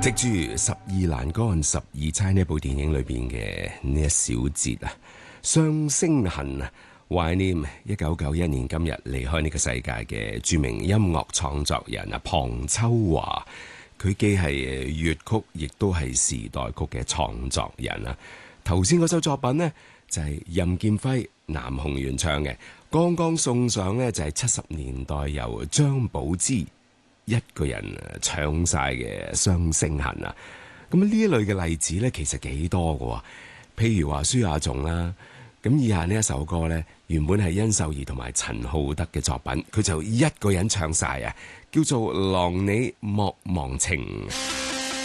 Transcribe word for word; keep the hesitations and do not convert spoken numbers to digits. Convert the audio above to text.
藉住十二欄杆十二釵呢部電影裏邊嘅呢一小節啊，雙星痕啊，懷念一九九一年今日離開呢個世界嘅著名音樂創作人啊龐秋華。佢既係粵曲，亦都係時代曲嘅創作人啊。頭先嗰首作品呢，就係任劍輝、南紅原唱嘅，剛剛送上呢，就係七十年代由張寶芝一個人唱晒嘅《雙星痕》啊。咁呢一類嘅例子呢，其實幾多㗎。譬如話舒亞頌啦，咁以下呢一首歌呢，原本係殷秀儀同埋陳浩德嘅作品，佢就一個人唱晒啊，叫做《郎你莫忘情》。